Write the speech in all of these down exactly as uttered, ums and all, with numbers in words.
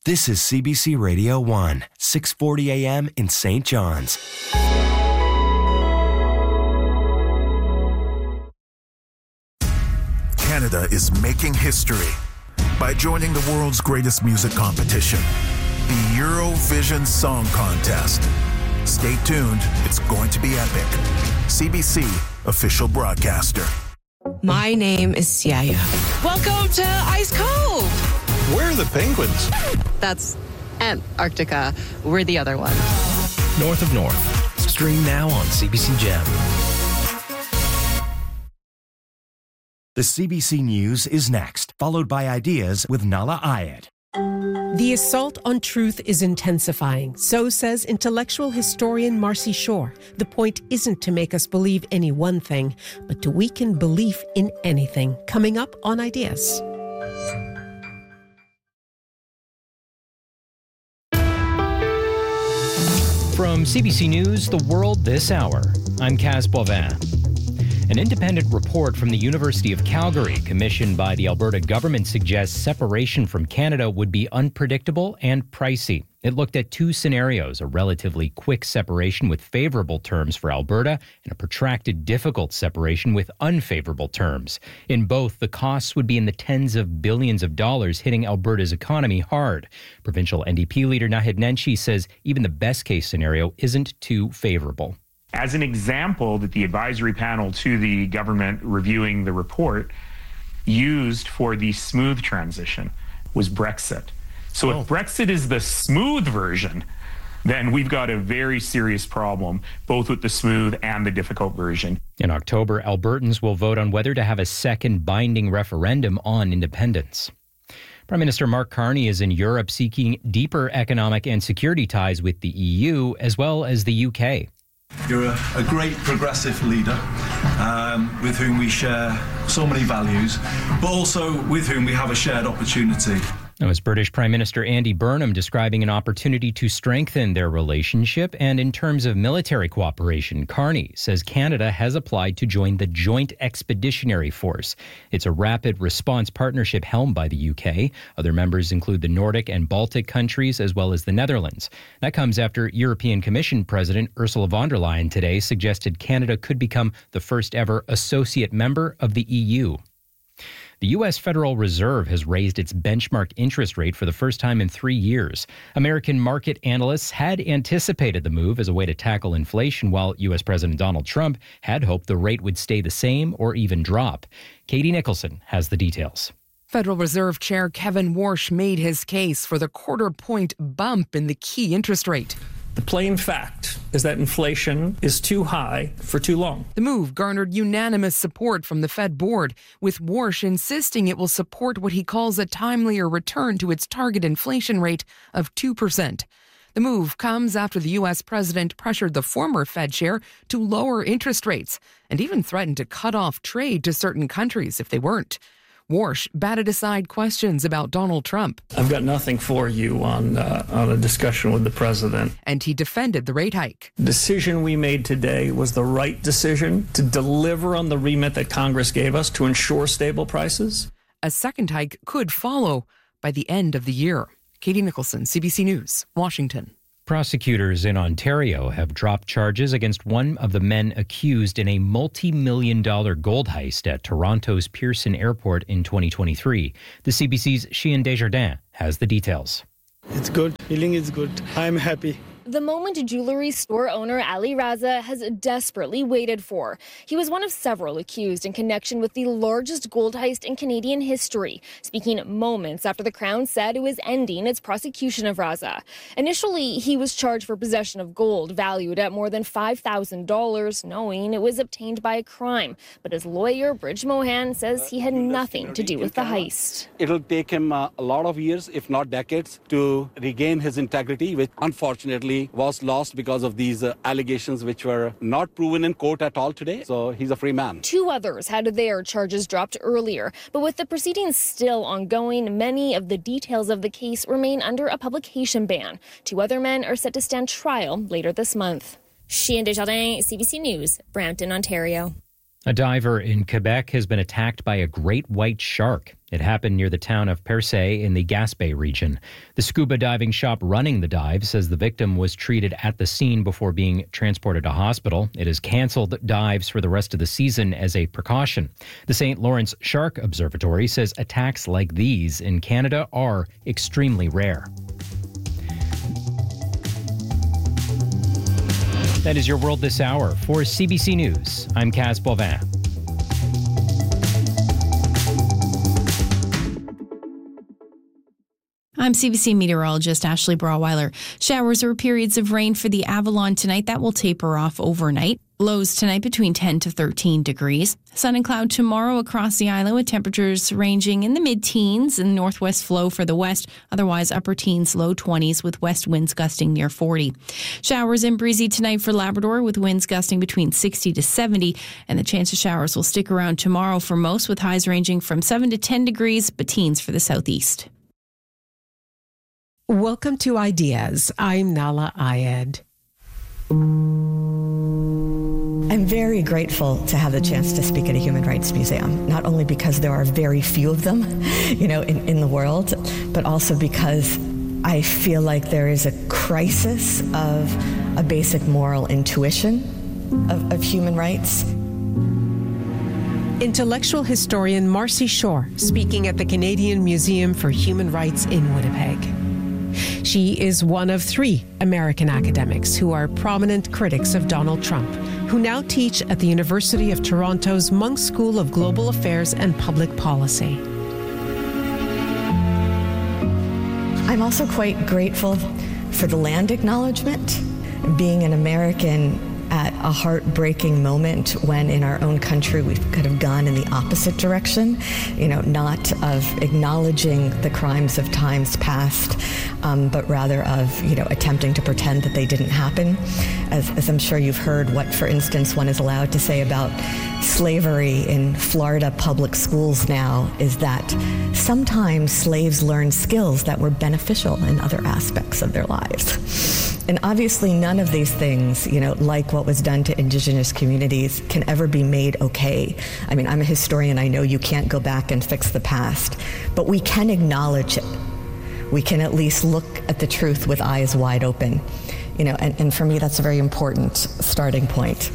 This is C B C Radio one, six forty a.m. in Saint John's. Canada is making history by joining the world's greatest music competition, the Eurovision Song Contest. Stay tuned, it's going to be epic. C B C, official broadcaster. My name is Siaya. Welcome to Ice Cove. Where are the penguins? That's Antarctica. We're the other one. North of North. Stream now on C B C Gem. The C B C News is next, followed by Ideas with Nala Ayed. The assault on truth is intensifying, so says intellectual historian Marcy Shore. The point isn't to make us believe any one thing, but to weaken belief in anything. Coming up on Ideas. From C B C News, The World This Hour, I'm Kaz Boivin. An independent report from the University of Calgary, commissioned by the Alberta government, suggests separation from Canada would be unpredictable and pricey. It looked at two scenarios, a relatively quick separation with favorable terms for Alberta and a protracted, difficult separation with unfavorable terms. In both, the costs would be in the tens of billions of dollars, hitting Alberta's economy hard. Provincial N D P leader Naheed Nenshi says even the best-case scenario isn't too favorable. As an example that the advisory panel to the government reviewing the report used for the smooth transition was Brexit. So oh. if Brexit is the smooth version, then we've got a very serious problem, both with the smooth and the difficult version. In October, Albertans will vote on whether to have a second binding referendum on independence. Prime Minister Mark Carney is in Europe seeking deeper economic and security ties with the E U as well as the U K. You're a, a great progressive leader um, with whom we share so many values, but also with whom we have a shared opportunity. That was British Prime Minister Andy Burnham describing an opportunity to strengthen their relationship. And in terms of military cooperation, Carney says Canada has applied to join the Joint Expeditionary Force. It's a rapid response partnership helmed by the U K. Other members include the Nordic and Baltic countries, as well as the Netherlands. That comes after European Commission President Ursula von der Leyen today suggested Canada could become the first ever associate member of the E U. The U S Federal Reserve has raised its benchmark interest rate for the first time in three years. American market analysts had anticipated the move as a way to tackle inflation, while U S President Donald Trump had hoped the rate would stay the same or even drop. Katie Nicholson has the details. Federal Reserve Chair Kevin Warsh made his case for the quarter-point bump in the key interest rate. The plain fact is that inflation is too high for too long. The move garnered unanimous support from the Fed board, with Warsh insisting it will support what he calls a timelier return to its target inflation rate of two percent. The move comes after the U S president pressured the former Fed chair to lower interest rates and even threatened to cut off trade to certain countries if they weren't. Warsh batted aside questions about Donald Trump. I've got nothing for you on uh, on a discussion with the president. And he defended the rate hike. The decision we made today was the right decision to deliver on the remit that Congress gave us to ensure stable prices. A second hike could follow by the end of the year. Katie Nicholson, C B C News, Washington. Prosecutors in Ontario have dropped charges against one of the men accused in a multi-million dollar gold heist at Toronto's Pearson Airport in twenty twenty-three. The C B C's Chien Desjardins has the details. It's good. Feeling is good. I'm happy. The moment jewelry store owner Ali Raza has desperately waited for. He was one of several accused in connection with the largest gold heist in Canadian history, speaking moments after the Crown said it was ending its prosecution of Raza. Initially, he was charged for possession of gold valued at more than five thousand dollars, knowing it was obtained by a crime. But his lawyer, Bridge Mohan, says he had nothing to do with the heist. It'll take him uh, a lot of years, if not decades, to regain his integrity, which unfortunately was lost because of these uh, allegations which were not proven in court at all today. So he's a free man. Two others had their charges dropped earlier, but with the proceedings still ongoing, many of the details of the case remain under a publication ban. Two other men are set to stand trial later this month. Chien Desjardins, C B C News, Brampton, Ontario. A diver in Quebec has been attacked by a great white shark. It happened near the town of Percé in the Gaspé region. The scuba diving shop running the dive says the victim was treated at the scene before being transported to hospital. It has canceled dives for the rest of the season as a precaution. The Saint Lawrence Shark Observatory says attacks like these in Canada are extremely rare. That is your World This Hour. For C B C News, I'm Kaz Bovin. I'm C B C meteorologist Ashley Brawweiler. Showers or periods of rain for the Avalon tonight. That will taper off overnight. Lows tonight between ten to thirteen degrees. Sun and cloud tomorrow across the island with temperatures ranging in the mid-teens and northwest flow for the west. Otherwise, upper teens, low twenties with west winds gusting near forty. Showers and breezy tonight for Labrador with winds gusting between sixty to seventy. And the chance of showers will stick around tomorrow for most with highs ranging from seven to ten degrees, but teens for the southeast. Welcome to Ideas. I'm Nala Ayed. I'm very grateful to have the chance to speak at a human rights museum, not only because there are very few of them, you know, in, in the world, but also because I feel like there is a crisis of a basic moral intuition of, of human rights. Intellectual historian Marcy Shore speaking at the Canadian Museum for Human Rights in Winnipeg. She is one of three American academics who are prominent critics of Donald Trump, who now teach at the University of Toronto's Munk School of Global Affairs and Public Policy. I'm also quite grateful for the land acknowledgement, being an American at a heartbreaking moment when in our own country we've kind of gone in the opposite direction, you know, not of acknowledging the crimes of times past, um, but rather of, you know, attempting to pretend that they didn't happen. As, as I'm sure you've heard what, for instance, one is allowed to say about slavery in Florida public schools now is that sometimes slaves learned skills that were beneficial in other aspects of their lives. And obviously none of these things, you know, like what was done to Indigenous communities, can ever be made okay. I mean, I'm a historian. I know you can't go back and fix the past, but we can acknowledge it. We can at least look at the truth with eyes wide open. You know, and, and for me, that's a very important starting point.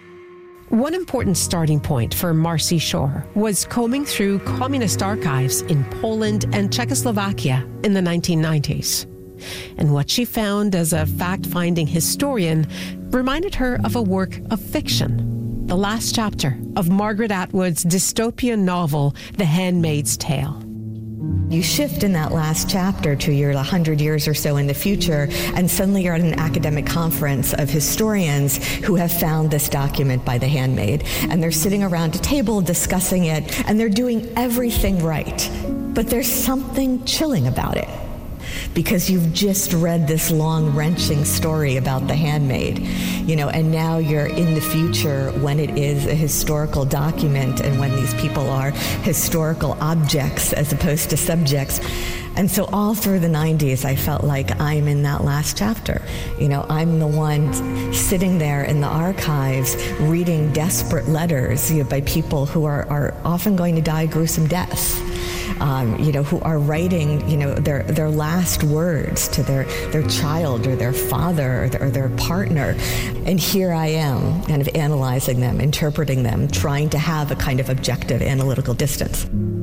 One important starting point for Marcy Shore was combing through communist archives in Poland and Czechoslovakia in the nineteen nineties. And what she found as a fact-finding historian reminded her of a work of fiction, the last chapter of Margaret Atwood's dystopian novel, The Handmaid's Tale. You shift in that last chapter to your one hundred years or so in the future, and suddenly you're at an academic conference of historians who have found this document by the handmaid, and they're sitting around a table discussing it, and they're doing everything right. But there's something chilling about it, because you've just read this long, wrenching story about the handmaid, you know, and now you're in the future when it is a historical document and when these people are historical objects as opposed to subjects. And so all through the nineties, I felt like I'm in that last chapter. You know, I'm the one sitting there in the archives reading desperate letters, you know, by people who are, are often going to die gruesome deaths. Um, you know, who are writing, you know, their their last words to their, their child or their father or their, or their partner. And here I am, kind of analyzing them, interpreting them, trying to have a kind of objective analytical distance.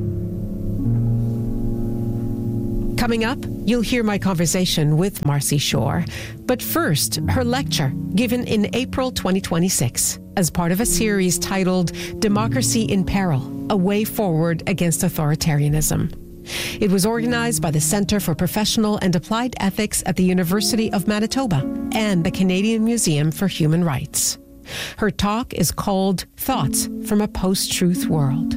Coming up, you'll hear my conversation with Marcy Shore. But first, her lecture, given in April twenty twenty-six, as part of a series titled Democracy in Peril, A Way Forward Against Authoritarianism. It was organized by the Centre for Professional and Applied Ethics at the University of Manitoba and the Canadian Museum for Human Rights. Her talk is called Thoughts from a Post-Truth World.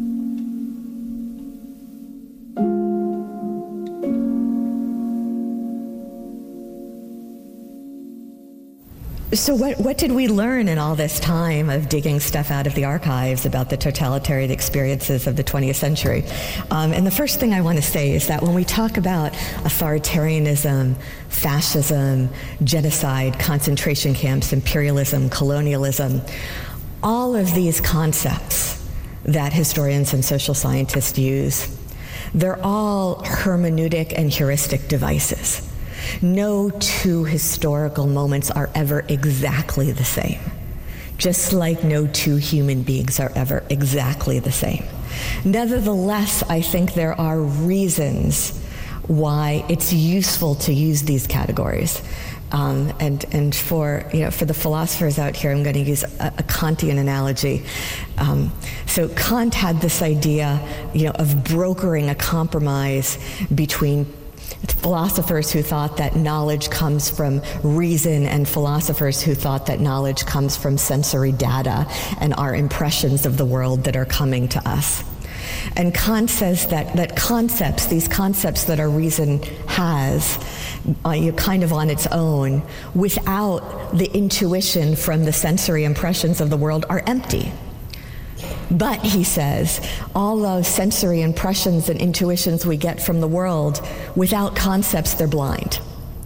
So what, what did we learn in all this time of digging stuff out of the archives about the totalitarian experiences of the twentieth century? Um, and the first thing I want to say is that when we talk about authoritarianism, fascism, genocide, concentration camps, imperialism, colonialism, all of these concepts that historians and social scientists use, they're all hermeneutic and heuristic devices. No two historical moments are ever exactly the same, just like no two human beings are ever exactly the same. Nevertheless, I think there are reasons why it's useful to use these categories. Um, and and for you know for the philosophers out here, I'm going to use a, a Kantian analogy. Um, so Kant had this idea, you know, of brokering a compromise between philosophers who thought that knowledge comes from reason and philosophers who thought that knowledge comes from sensory data and our impressions of the world that are coming to us. And Kant says that, that concepts, these concepts that our reason has, uh, you know, kind of on its own, without the intuition from the sensory impressions of the world, are empty. But, he says, all those sensory impressions and intuitions we get from the world, without concepts, they're blind.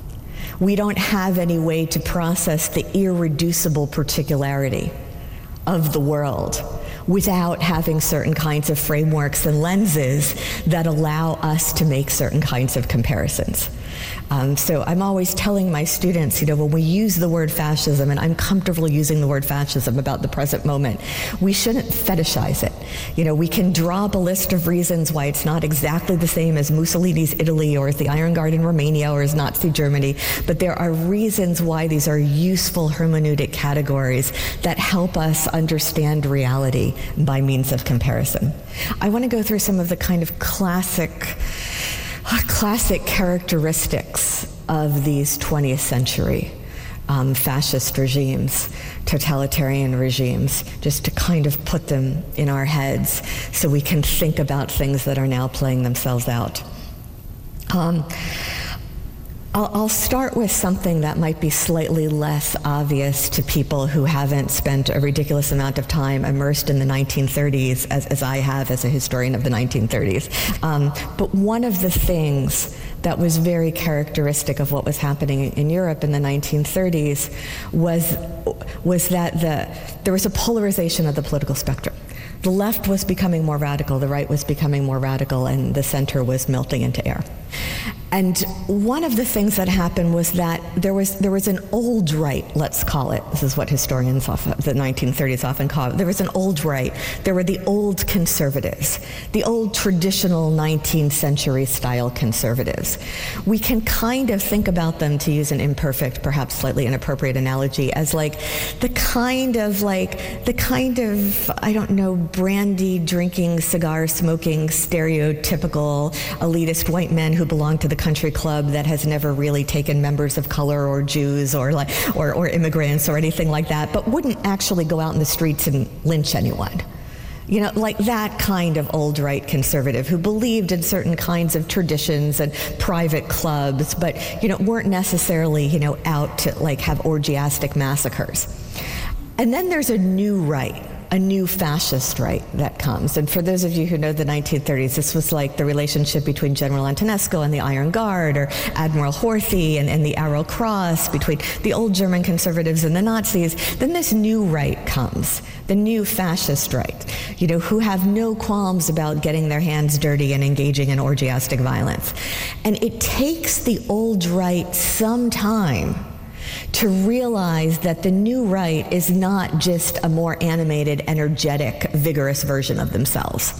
We don't have any way to process the irreducible particularity of the world without having certain kinds of frameworks and lenses that allow us to make certain kinds of comparisons. Um, so I'm always telling my students, you know, when we use the word fascism, and I'm comfortable using the word fascism about the present moment, we shouldn't fetishize it. You know, we can draw up a list of reasons why it's not exactly the same as Mussolini's Italy or as the Iron Guard in Romania or as Nazi Germany, but there are reasons why these are useful hermeneutic categories that help us understand reality by means of comparison. I want to go through some of the kind of classic classic characteristics of these twentieth century um, fascist regimes, totalitarian regimes, just to kind of put them in our heads so we can think about things that are now playing themselves out. Um, I'll, I'll start with something that might be slightly less obvious to people who haven't spent a ridiculous amount of time immersed in the nineteen thirties, as, as I have as a historian of the nineteen thirties. Um, but one of the things that was very characteristic of what was happening in Europe in the nineteen thirties was, was that the, there was a polarization of the political spectrum. The left was becoming more radical, the right was becoming more radical, and the center was melting into air. And one of the things that happened was that there was there was an old right, let's call it. This is what historians of the nineteen thirties often call it. There was an old right. There were the old conservatives, the old traditional nineteenth century style conservatives. We can kind of think about them, to use an imperfect, perhaps slightly inappropriate analogy, as like the kind of like, the kind of, I don't know, brandy drinking, cigar smoking, stereotypical elitist white men who belong to the country club that has never really taken members of color or Jews or like or, or immigrants or anything like that, but wouldn't actually go out in the streets and lynch anyone. You know, like that kind of old right conservative who believed in certain kinds of traditions and private clubs, but, you know, weren't necessarily, you know, out to like have orgiastic massacres. And then there's a new right, a new fascist right that comes. And for those of you who know the nineteen thirties, this was like the relationship between General Antonescu and the Iron Guard, or Admiral Horthy and, and the Arrow Cross, between the old German conservatives and the Nazis. Then this new right comes, the new fascist right, you know, who have no qualms about getting their hands dirty and engaging in orgiastic violence. And it takes the old right some time to realize that the new right is not just a more animated, energetic, vigorous version of themselves.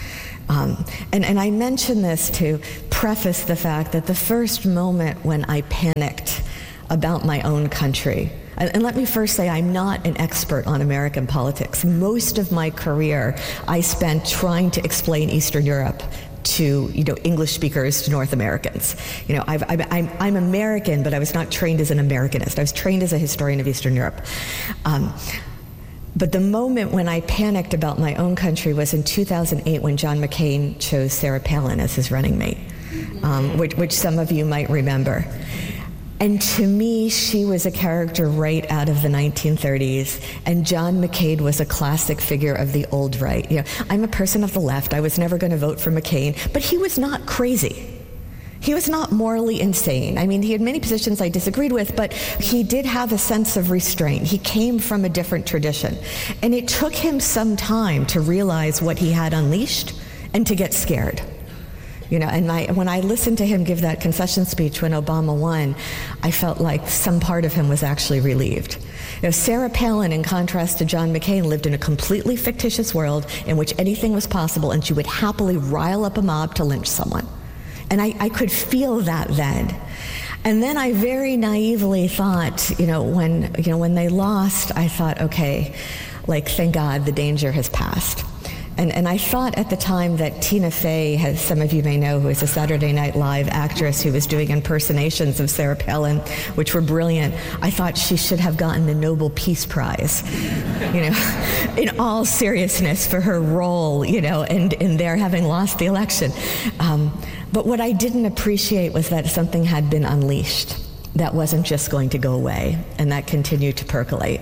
Um, and, and I mention this to preface the fact that the first moment when I panicked about my own country, and, and let me first say I'm not an expert on American politics. Most of my career I spent trying to explain Eastern Europe to, you know, English speakers, to North Americans. You know, I've, I'm, I'm American, but I was not trained as an Americanist. I was trained as a historian of Eastern Europe. Um, but the moment when I panicked about my own country was in two thousand eight, when John McCain chose Sarah Palin as his running mate, um, which, which some of you might remember. And to me, she was a character right out of the nineteen thirties, and John McCain was a classic figure of the old right. You know, I'm a person of the left. I was never going to vote for McCain, but he was not crazy. He was not morally insane. I mean, he had many positions I disagreed with, but he did have a sense of restraint. He came from a different tradition. And it took him some time to realize what he had unleashed and to get scared. You know, and I, when I listened to him give that concession speech when Obama won, I felt like some part of him was actually relieved. You know, Sarah Palin, in contrast to John McCain, lived in a completely fictitious world in which anything was possible, and she would happily rile up a mob to lynch someone. And I, I could feel that then. And then I very naively thought, you know, when, you know, when they lost, I thought, okay, like, thank God the danger has passed. And, and I thought at the time that Tina Fey, as some of you may know, who is a Saturday Night Live actress who was doing impersonations of Sarah Palin, which were brilliant, I thought she should have gotten the Nobel Peace Prize, you know, in all seriousness for her role, you know, and in their having lost the election. Um, but what I didn't appreciate was that something had been unleashed that wasn't just going to go away, and that continued to percolate.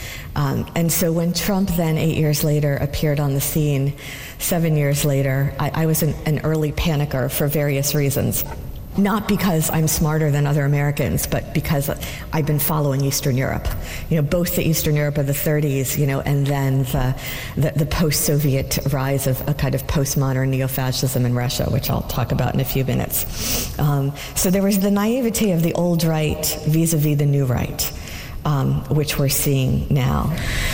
Um, and so when Trump then, eight years later, appeared on the scene, seven years later, I, I was an, an early panicker for various reasons. Not because I'm smarter than other Americans, but because I've been following Eastern Europe. You know, both the Eastern Europe of the thirties, you know, and then the, the, the post-Soviet rise of a kind of postmodern neo-fascism in Russia, which I'll talk about in a few minutes. Um, so there was the naivety of the old right vis-a-vis the new right. Um, which we're seeing now.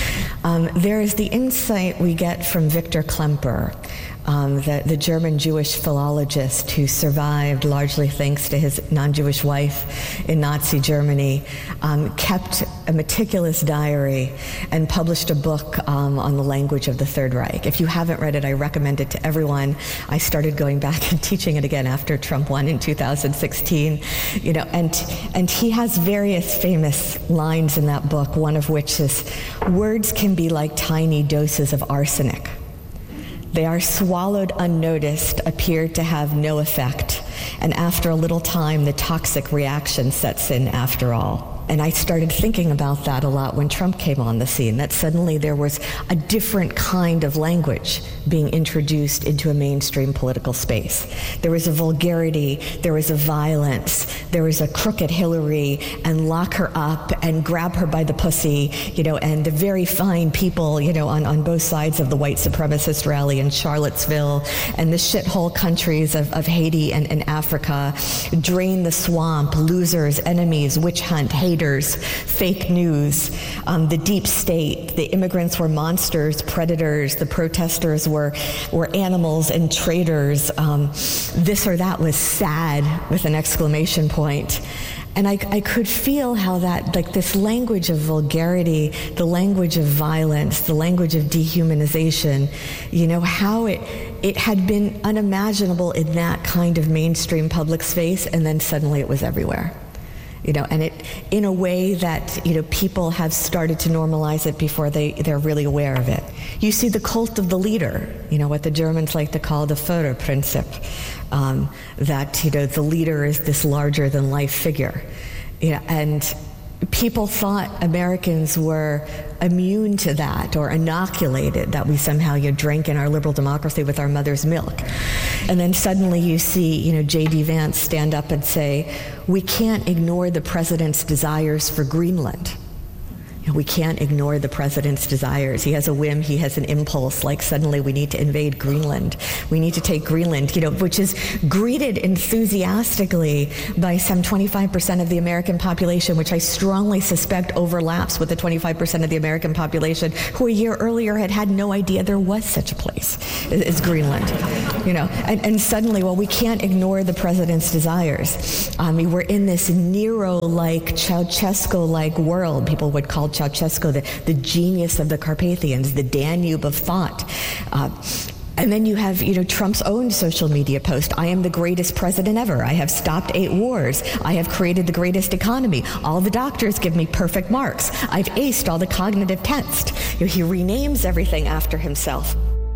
Um, there is the insight we get from Victor Klemperer, um, the, the German Jewish philologist who survived largely thanks to his non-Jewish wife in Nazi Germany, um, kept a meticulous diary and published a book um, on the language of the Third Reich. If you haven't read it, I recommend it to everyone. I started going back and teaching it again after Trump won in two thousand sixteen. You know, and and he has various famous lines in that book, one of which is, "Words can be like tiny doses of arsenic. They are swallowed unnoticed, appear to have no effect, and after a little time, the toxic reaction sets in after all." And I started thinking about that a lot when Trump came on the scene, that suddenly there was a different kind of language being introduced into a mainstream political space. There was a vulgarity, there was a violence, there was a crooked Hillary and lock her up and grab her by the pussy, you know, and the very fine people, you know, on, on both sides of the white supremacist rally in Charlottesville, and the shithole countries of, of Haiti and, and Africa, drain the swamp, losers, enemies, witch hunt, haters, fake news, um, the deep state, the immigrants were monsters, predators, the protesters were, were animals and traitors, um, this or that was sad with an exclamation point. And I, I could feel how that, like this language of vulgarity, the language of violence, the language of dehumanization, you know, how it, it had been unimaginable in that kind of mainstream public space, and then suddenly it was everywhere. You know, and it, in a way that, you know, people have started to normalize it before they, they're really aware of it. You see the cult of the leader, you know, what the Germans like to call the Führerprinzip, um, that, you know, the leader is this larger than life figure. You know, and people thought Americans were immune to that or inoculated, that we somehow, you know, drank in our liberal democracy with our mother's milk. And then suddenly you see, you know, J D Vance stand up and say, we can't ignore the president's desires for Greenland. You know, we can't ignore the president's desires. He has a whim, he has an impulse, like suddenly we need to invade Greenland. We need to take Greenland, you know, which is greeted enthusiastically by some twenty-five percent of the American population, which I strongly suspect overlaps with the twenty-five percent of the American population who a year earlier had had no idea there was such a place as Greenland. You know, and, and suddenly, well, we can't ignore the president's desires. I mean, we're in this Nero-like, Ceausescu-like world. People would call Ceausescu the, the genius of the Carpathians, the Danube of thought. Uh, And then you have, you know, Trump's own social media post. I am the greatest president ever. I have stopped eight wars. I have created the greatest economy. All the doctors give me perfect marks. I've aced all the cognitive tests. You know, he renames everything after himself.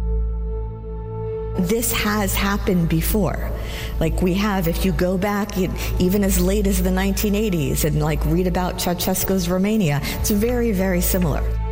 This has happened before. Like we have, if you go back even as late as the nineteen eighties and like read about Ceausescu's Romania, it's very, very similar.